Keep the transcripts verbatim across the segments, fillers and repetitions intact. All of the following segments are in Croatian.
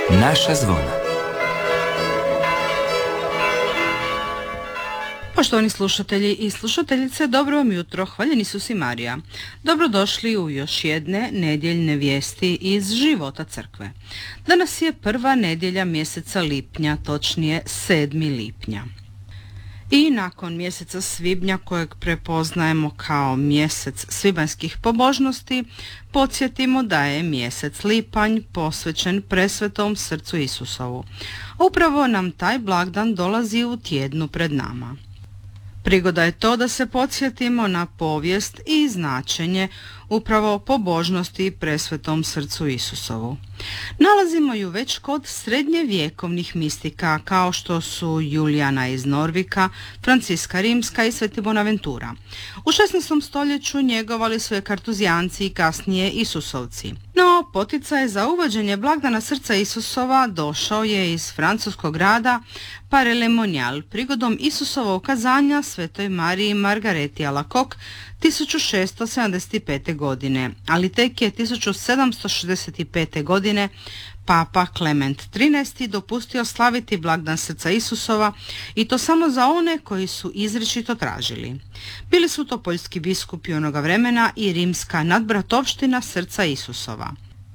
Naša zvona. Poštovani slušatelji i slušateljice, dobro vam jutro, hvaljeni su si Marija. Dobrodošli u još jedne nedjeljne vijesti iz života crkve. Danas je prva nedjelja mjeseca lipnja, točnije sedmi lipnja. I nakon mjeseca svibnja, kojeg prepoznajemo kao mjesec svibanjskih pobožnosti, podsjetimo da je mjesec lipanj posvećen presvetom srcu Isusovu. Upravo nam taj blagdan dolazi u tjednu pred nama. Prigoda je to da se podsjetimo na povijest i značenje upravo pobožnosti presvetom srcu Isusovu. Nalazimo ju već kod srednjevjekovnih mistika kao što su Julijana iz Norvika, Franciska Rimska i Sveti Bonaventura. U šesnaestom stoljeću njegovali su je kartuzijanci i kasnije Isusovci. No, poticaj za uvođenje blagdana srca Isusova došao je iz francuskog grada Paray-le-Monial prigodom Isusova ukazanja Svetoj Mariji Margareti Alacoque tisuću šesto sedamdeset pete. godine, ali tek je tisuću sedamsto šezdeset pete. godine Papa Klement trinaesti. dopustio slaviti blagdan srca Isusova i to samo za one koji su izričito tražili. Bili su to poljski biskupi onoga vremena i rimska nadbratovština srca Isusova.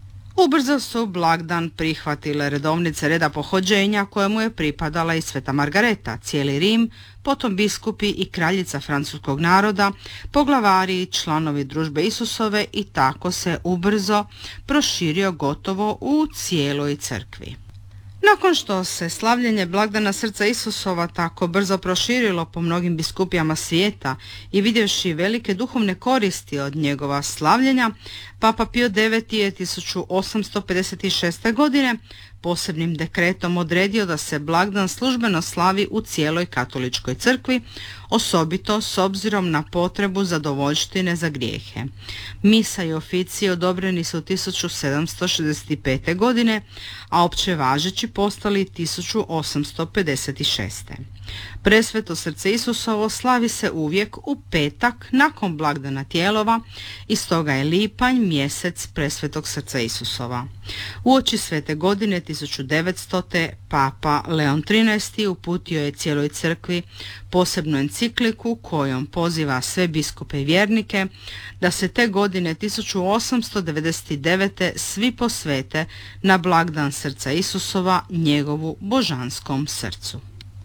Ubrzo su blagdan prihvatile redovnice reda pohođenja kojemu je pripadala i Sveta Margareta, cijeli Rim, potom biskupi i kraljica francuskog naroda, poglavari i članovi družbe Isusove i tako se ubrzo proširio gotovo u cijeloj crkvi. Nakon što se slavljenje blagdana srca Isusova tako brzo proširilo po mnogim biskupijama svijeta i vidjevši velike duhovne koristi od njegova slavljenja, Papa Pio deveti. je tisuću osamsto pedeset šeste. godine posebnim dekretom odredio da se blagdan službeno slavi u cijeloj katoličkoj crkvi, osobito s obzirom na potrebu zadovoljštine za grijehe. Misa i oficiji odobreni su tisuću sedamsto šezdeset pete. godine, a opće važeći postali tisuću osamsto pedeset šeste. Presveto srce Isusovo slavi se uvijek u petak nakon blagdana Tijelova i stoga je lipanj mjesec presvetog srca Isusova. Uoči svete godine tisuću devetstote. Papa Leon trinaesti. uputio je cijeloj crkvi posebnu encikliku kojom poziva sve biskupe i vjernike da se te godine tisuću osamsto devedeset devete. svi posvete na blagdan srca Isusova, njegovu božanskom srcu.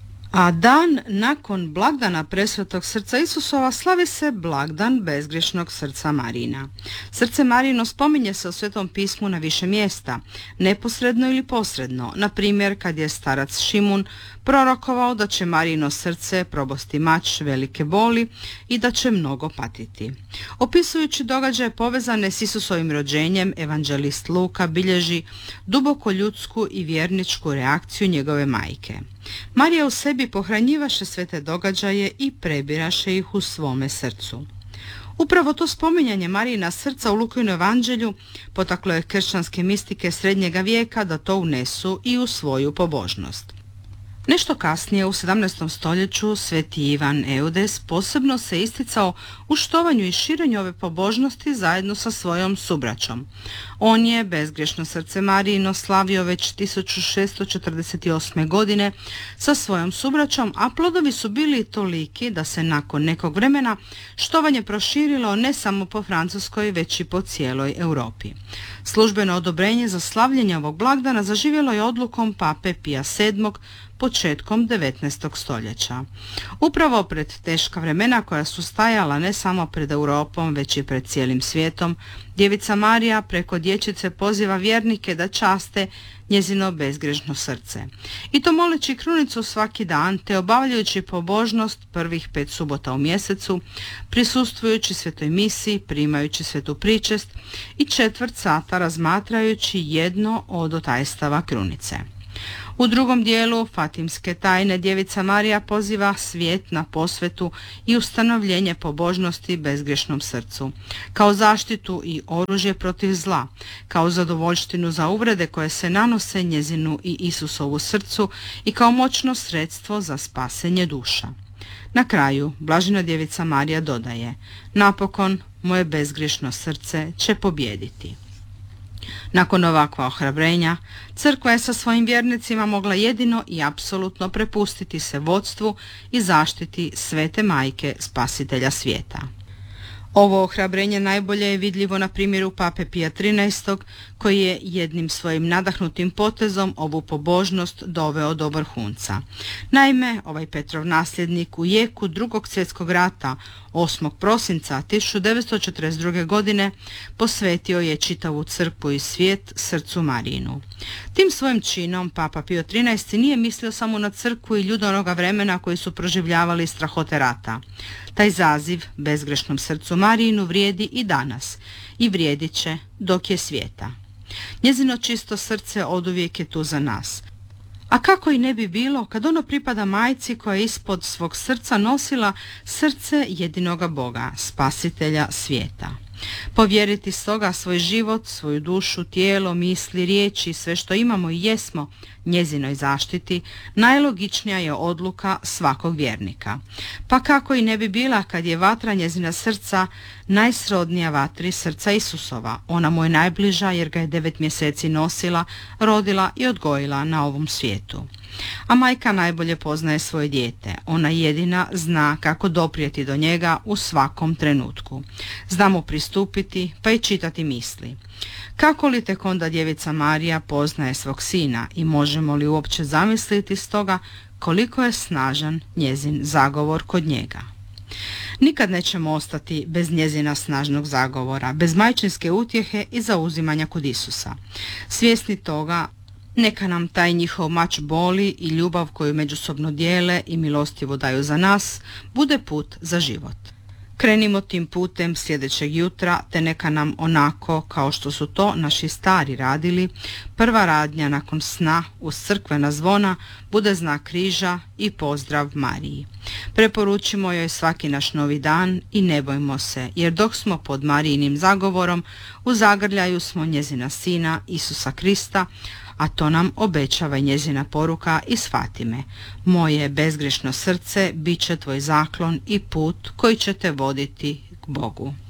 A dan nakon blagdana presvetog srca Isusova slavi se blagdan bezgrešnog srca Marijina. Srce Marijino spominje se u Svetom pismu na više mjesta, neposredno ili posredno, na primjer kad je starac Šimun prorokovao da će Marijino srce probosti mač velike boli i da će mnogo patiti. Opisujući događaje povezane s Isusovim rođenjem, evanđelist Luka bilježi duboko ljudsku i vjerničku reakciju njegove majke. Marija u sebi pohranjivaše sve te događaje i prebiraše ih u svome srcu. Upravo to spominjanje Marijina srca u Lukinom evanđelju potaklo je kršćanske mistike srednjega vijeka da to unesu i u svoju pobožnost. Nešto kasnije u sedamnaestom stoljeću sveti Ivan Eudes posebno se isticao u štovanju i širenju ove pobožnosti zajedno sa svojom subraćom. On je bezgrešno srce Marijino slavio već tisuću šesto četrdeset osme. godine sa svojom subraćom, a plodovi su bili toliki da se nakon nekog vremena štovanje proširilo ne samo po Francuskoj, već i po cijeloj Europi. Službeno odobrenje za slavljenje ovog blagdana zaživjelo je odlukom pape Pija sedmog. početkom devetnaestog. stoljeća. Upravo pred teška vremena koja su stajala ne samo pred Europom, već i pred cijelim svijetom, Djevica Marija preko dječice poziva vjernike da časte njezino bezgrešno srce. I to moleći krunicu svaki dan, te obavljajući pobožnost prvih pet subota u mjesecu, prisustvujući svetoj misi, primajući svetu pričest i četvrt sata razmatrajući jedno od otajstava krunice. U drugom dijelu Fatimske tajne Djevica Marija poziva svijet na posvetu i ustanovljenje pobožnosti bezgrešnom srcu, kao zaštitu i oružje protiv zla, kao zadovoljštinu za uvrede koje se nanose njezinu i Isusovu srcu i kao moćno sredstvo za spasenje duša. Na kraju, Blažena Djevica Marija dodaje: napokon moje bezgrešno srce će pobijediti. Nakon ovakva ohrabrenja, crkva je sa svojim vjernicima mogla jedino i apsolutno prepustiti se vodstvu i zaštiti Svete Majke Spasitelja svijeta. Ovo ohrabrenje najbolje je vidljivo na primjeru pape Pija trinaestog koji je jednim svojim nadahnutim potezom ovu pobožnost doveo do vrhunca. Naime, ovaj Petrov nasljednik u jeku Drugog svjetskog rata osmog prosinca tisuću devetsto četrdeset druge. godine posvetio je čitavu crkvu i svijet srcu Marijinu. Tim svojim činom papa Pio trinaesti nije mislio samo na crkvu i ljude onoga vremena koji su proživljavali strahote rata. Taj zaziv bezgrešnom srcu Marijinu vrijedi i danas i vrijedit će dok je svijeta. Njezino čisto srce oduvijek je tu za nas. A kako i ne bi bilo kad ono pripada majci koja je ispod svog srca nosila srce jedinoga Boga, Spasitelja svijeta. Povjeriti stoga svoj život, svoju dušu, tijelo, misli, riječi, sve što imamo i jesmo njezinoj zaštiti, najlogičnija je odluka svakog vjernika. Pa kako i ne bi bila kad je vatra njezina srca najsrodnija vatri srca Isusova. Ona mu je najbliža jer ga je devet mjeseci nosila, rodila i odgojila na ovom svijetu. A majka najbolje poznaje svoje dijete. Ona jedina zna kako doprijeti do njega u svakom trenutku. Zna mu pristupiti pa i čitati misli. Kako li tek onda djevica Marija poznaje svog sina i možemo li uopće zamisliti stoga koliko je snažan njezin zagovor kod njega? Nikad nećemo ostati bez njezina snažnog zagovora, bez majčinske utjehe i zauzimanja kod Isusa. Svjesni toga, neka nam taj njihov mač boli i ljubav koju međusobno dijele i milostivo daju za nas bude put za život. Krenimo tim putem sljedećeg jutra, te neka nam onako, kao što su to naši stari radili, prva radnja nakon sna uz crkvena zvona bude znak križa i pozdrav Mariji. Preporučimo joj svaki naš novi dan i ne bojmo se, jer dok smo pod Marijinim zagovorom, u zagrljaju smo njezina sina Isusa Krista, a to nam obećava i njezina poruka iz Fatime. Moje bezgrešno srce bit će tvoj zaklon i put koji će te voditi k Bogu.